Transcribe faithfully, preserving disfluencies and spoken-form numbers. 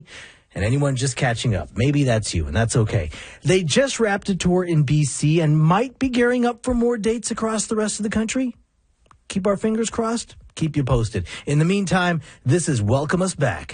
And anyone just catching up, maybe that's you, and that's okay. They just wrapped a tour in B C and might be gearing up for more dates across the rest of the country. Keep our fingers crossed. Keep you posted. In the meantime, this is Welcome Us Back.